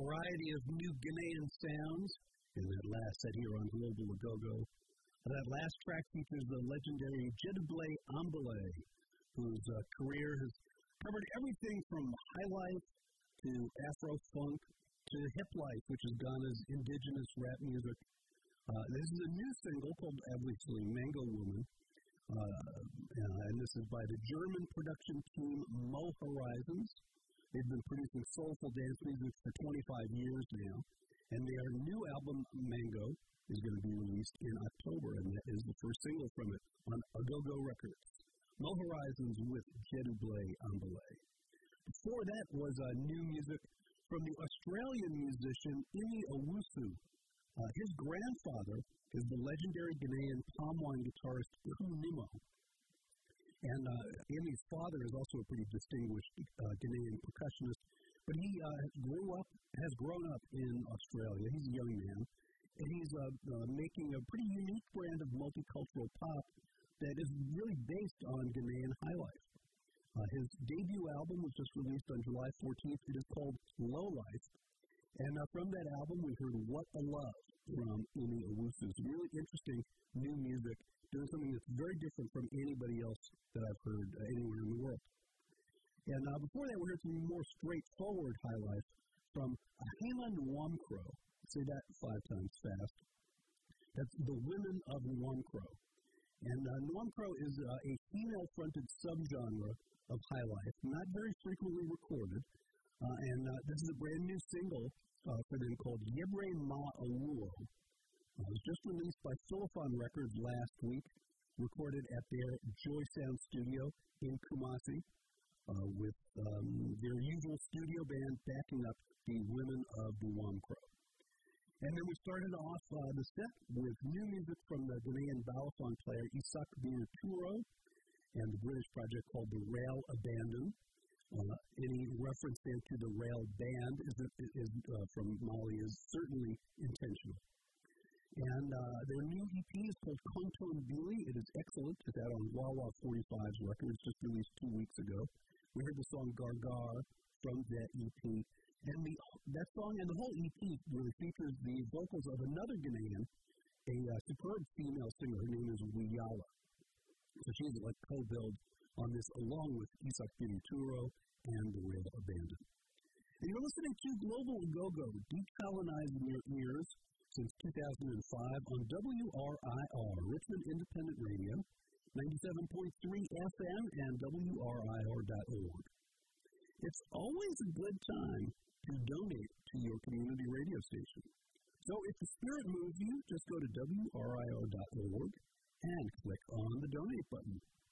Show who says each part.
Speaker 1: variety of new Ghanaian sounds in that last set here on Global Agogo. That last track features the legendary Jedediah Ambele, whose career has covered everything from highlife to Afro-funk to hip life, which is Ghana's indigenous rap music. This is a new single called, obviously, Mango Woman, and this is by the German production team Mo Horizons. They've been producing soulful dance music for 25 years now, and their new album, Mango, is going to be released in October, and that is the first single from it on Agogo Records. Mo Horizons with Jedediah Ambele. Before that was new music from the Australian musician Imi Owusu. His grandfather is the legendary Ghanaian palm wine guitarist Koo Nimo. And Imi's father is also a pretty distinguished Ghanaian percussionist, but he has grown up in Australia. He's a young man, and he's making a pretty unique brand of multicultural pop that is really based on Ghanaian highlife. His debut album was just released on July 14th. It is called Low Life. And from that album, we heard What a Love from Imi Owusu. It's really interesting new music, doing something that's very different from anybody else that I've heard anywhere in the world. And before that, we heard some more straightforward highlights from Ahima Nwamkro. Say that 5 times fast. That's the Women of Nwamkro. And Nwamkro is a female-fronted subgenre of highlife, not very frequently recorded. And this is a brand new single for them called Yebre Ma Awuo. It was just released by Philophon Records last week, recorded at their Joy Sound studio in Kumasi, with their usual studio band backing up the Women of Nwamkro. And then we started off the set with new music from the Ghanaian balafon player Isak Biruturo and the British project called The Rail Abandon. Any reference there to the Rail Band from Mali is certainly intentional. And their new EP is called Konton Bili. It is excellent. It's out on Wawa 45's records, just released 2 weeks ago. We heard the song Gargar from that EP. And that song and the whole EP really features the vocals of another Ghanaian, a superb female singer. Her name is Wiyala. So she's like co-billed on this along with Isak Biruturo and The Rail Abandon. And you're listening to Global Agogo, decolonizing your ears since 2005 on WRIR, Richmond Independent Radio, 97.3 FM and WRIR.org. It's always a good time to donate to your community radio station. So if the spirit moves you, just go to WRIR.org and click on the donate button.